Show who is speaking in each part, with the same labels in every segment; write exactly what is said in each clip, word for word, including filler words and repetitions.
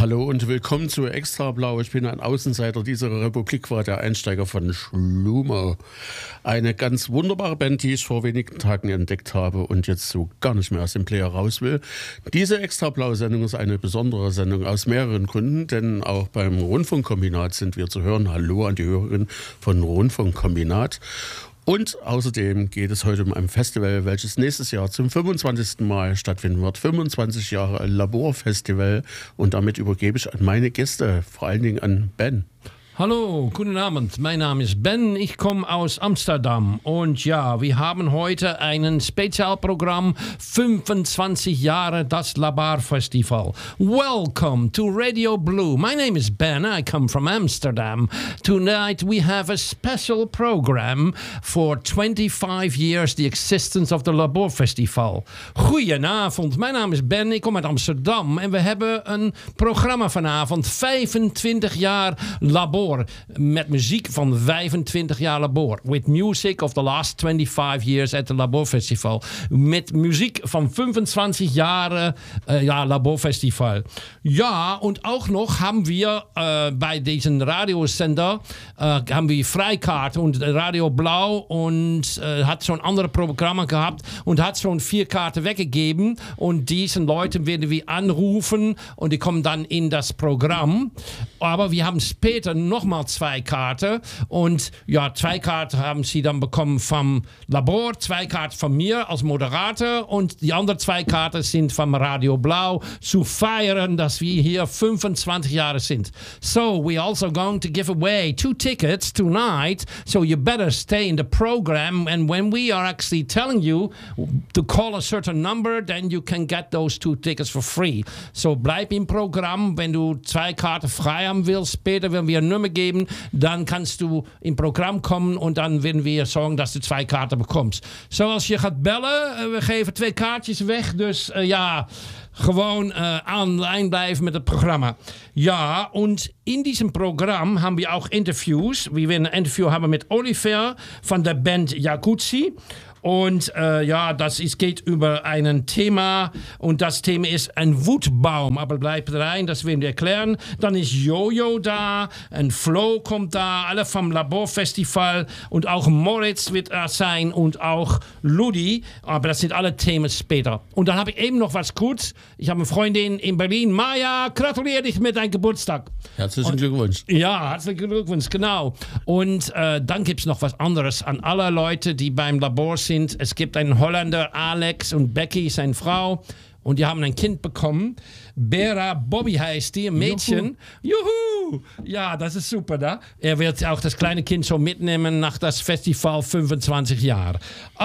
Speaker 1: Hallo und willkommen zu Extra Blau. Ich bin ein Außenseiter dieser Republik, war der Einsteiger von Schlumo. Eine ganz wunderbare Band, die ich vor wenigen Tagen entdeckt habe und jetzt so gar nicht mehr aus dem Player raus will. Diese Extra Blau-Sendung ist eine besondere Sendung aus mehreren Gründen, denn auch beim Rundfunkkombinat sind wir zu hören. Hallo an die Hörerin von Rundfunkkombinat. Und außerdem geht es heute um ein Festival, welches nächstes Jahr zum fünfundzwanzigsten Mal stattfinden wird. fünfundzwanzig Jahre Laborfestival. Und damit übergebe ich an meine Gäste, vor allen Dingen an Ben.
Speaker 2: Hallo, guten Abend. Mein Name ist Ben. Ich komme aus Amsterdam. Und ja, wir haben heute ein Spezialprogramm. fünfundzwanzig Jahre das Laborfestival. Welcome to Radio Blue. My name is Ben. I come from Amsterdam. Tonight we have a special program for twenty-five years the existence of the Laborfestival. Goedenavond. Mijn naam is Ben. Ik kom uit Amsterdam. En we hebben een programma vanavond. vijfentwintig jaar Labor. Met muziek van vijfentwintig jaar Labor. With music of the last twenty-five years at the Laborfestival. Met muziek van fünfundzwanzig Jahre uh, ja, Laborfestival. Ja, und auch noch haben wir uh, bei diesem Radiosender uh, haben wir Freikarten und Radio Blau und uh, hat schon andere Programme gehabt und hat schon vier Karten weggegeben und diesen Leuten werden wir anrufen und die kommen dann in das Programm. Aber wir haben später nochmal zwei Karten und ja, zwei Karten haben sie dann bekommen vom Labor, zwei Karten von mir als Moderator und die anderen zwei Karten sind vom Radio Blau zu feiern, dass wir hier fünfundzwanzig Jahre sind. So, we also going to give away two tickets tonight, so you better stay in the program and when we are actually telling you to call a certain number, then you can get those two tickets for free. So, bleib im Programm, wenn du zwei Karten frei haben willst, später werden wir ein Nummer geben, dann kannst du im Programm kommen und dan werden wir zorgen dat je twee kaarten bekomt. Zoals je gaat bellen, we geven twee kaartjes weg, dus uh, ja, gewoon uh, aan de lijn blijven met het programma. Ja, und in diesem Programm haben wir auch Interviews. Wir werden ein Interview haben mit Oliver von der Band Jacuzzi. Und äh, ja, das ist, geht über ein Thema und das Thema ist ein Wutbaum. Aber bleibt rein, das werden wir erklären. Dann ist Jojo da, ein Flo kommt da, alle vom Laborfestival und auch Moritz wird da sein und auch Ludi. Aber das sind alle Themen später. Und dann habe ich eben noch was kurz. Ich habe eine Freundin in Berlin. Maja, gratuliere dich mit deinem Geburtstag.
Speaker 1: Herzlichen Glückwunsch.
Speaker 2: Ja, herzlichen Glückwunsch, genau. Und äh, dann gibt es noch was anderes an alle Leute, die beim Labor sind. Es gibt einen Holländer, Alex und Becky, seine Frau. Und die haben ein Kind bekommen. Bera Bobby heißt die, ein Mädchen. Juhu. Juhu! Ja, das ist super, da. Er wird auch das kleine Kind so mitnehmen nach das Festival fünfundzwanzig Jahre.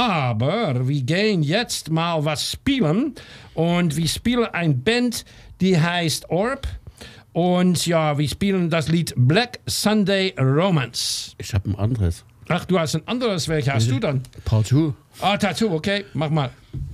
Speaker 2: Aber wir gehen jetzt mal was spielen. Und wir spielen eine Band, die heißt Orb. Und ja, wir spielen das Lied Black Sunday Romance.
Speaker 1: Ich habe ein anderes.
Speaker 2: Ach, du hast ein anderes. Welches hast du dann?
Speaker 1: Part zwei.
Speaker 2: Ah, Tattoo, okay. Mach mal.